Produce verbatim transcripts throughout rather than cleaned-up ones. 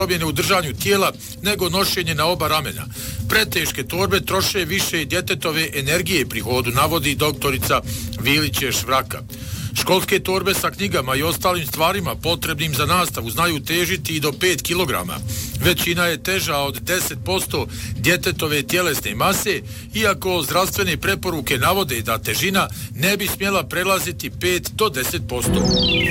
promjene u držanju tijela nego nošenje na oba ramena. Preteške torbe troše više djetetove energije pri hodu, navodi doktorica Viliće Švraka. Školske torbe sa knjigama i ostalim stvarima potrebnim za nastavu znaju težiti i do pet kilograma. Većina je teža od deset posto djetetove tjelesne mase, iako zdravstvene preporuke navode da težina ne bi smjela prelaziti pet do deset posto.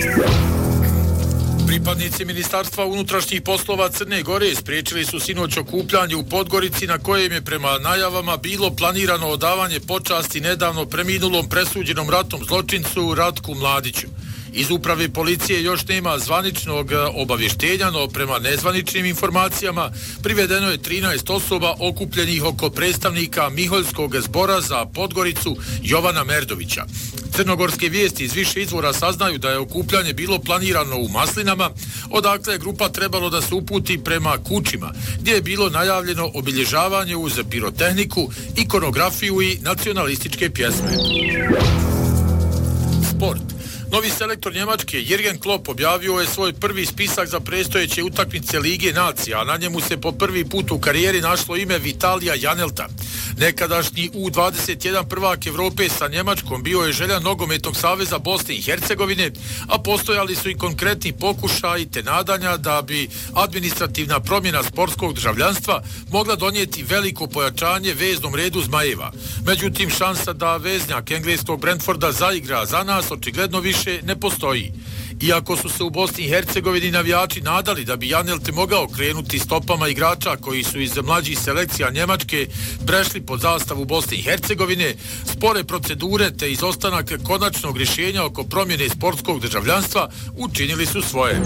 Pripadnici Ministarstva unutrašnjih poslova Crne Gore spriječili su sinoć okupljanje u Podgorici na kojem je prema najavama bilo planirano odavanje počasti nedavno preminulom presuđenom ratnom zločincu Ratku Mladiću. Iz uprave policije još nema zvaničnog obavještenja, no prema nezvaničnim informacijama privedeno je trinaest osoba okupljenih oko predstavnika Miholjskog zbora za Podgoricu Jovana Merdovića. Crnogorske vijesti iz više izvora saznaju da je okupljanje bilo planirano u Maslinama, odakle je grupa trebalo da se uputi prema Kučima, gdje je bilo najavljeno obilježavanje uz pirotehniku, ikonografiju i nacionalističke pjesme. Sport. Novi selektor Njemačke Jürgen Klopp objavio je svoj prvi spisak za predstojeće utakmice Lige nacija, a na njemu se po prvi put u karijeri našlo ime Vitalija Janelta. Nekadašnji U dvadeset jedan prvak Evrope sa Njemačkom bio je želja Nogometnog saveza Bosne i Hercegovine, a postojali su i konkretni pokušaji te nadanja da bi administrativna promjena sportskog državljanstva mogla donijeti veliko pojačanje veznom redu Zmajeva. Međutim, šansa da veznjak engleskog Brentforda zaigra za nas očigledno više ne postoji. Iako su se u Bosni i Hercegovini navijači nadali da bi Janelt mogao krenuti stopama igrača koji su iz mlađih selekcija Njemačke prešli pod zastavu Bosne i Hercegovine, spore procedure te izostanak konačnog rješenja oko promjene sportskog državljanstva učinili su svoje.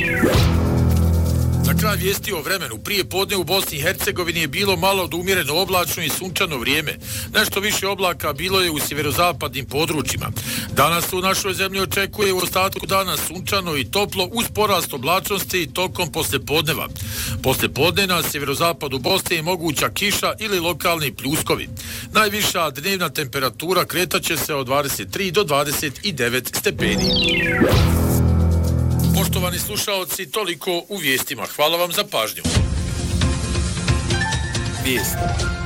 Za kraj vijesti o vremenu. Prije podne u Bosni i Hercegovini je bilo malo do umjereno oblačno i sunčano vrijeme. Nešto više oblaka bilo je u sjeverozapadnim područjima. Danas se u našoj zemlji očekuje u ostatku dana sunčano i toplo uz porast oblačnosti tokom poslijepodneva. Poslijepodne na sjeverozapadu Bosne je moguća kiša ili lokalni pljuskovi. Najviša dnevna temperatura kretaće se od dvadeset tri do dvadeset devet stepeni. Poštovani slušaoci, toliko u vijestima. Hvala vam za pažnju. Vijesti.